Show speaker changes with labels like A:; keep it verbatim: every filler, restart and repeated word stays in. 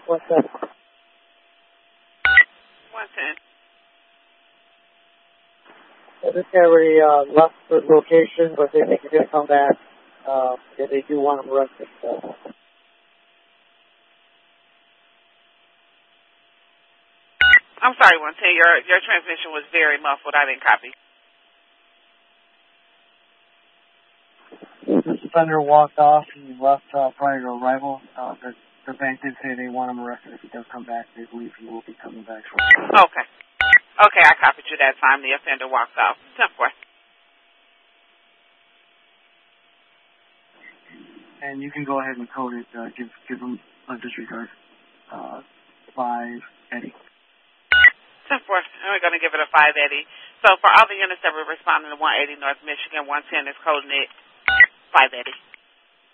A: one ten.
B: one ten.
A: I just already uh, left the location, but they think they're going to come back. Uh, if they do want them arrested. So.
B: I'm sorry, one ten. Your your transmission was very muffled. I didn't copy.
A: The offender walked off and left uh, prior to arrival. Uh, the, the bank did say they want him arrested. If he does come back, they believe he will be coming back shortly.
B: Okay. Okay, I copied you that time. The offender walked off. ten four.
A: And you can go ahead and code it. Uh, give give them a disregard. Uh, five Eddie.
B: ten four. And we're going to give it a five Eddie. So for all the units that were responding to one eighty North Michigan, one ten is coding it five Eddie.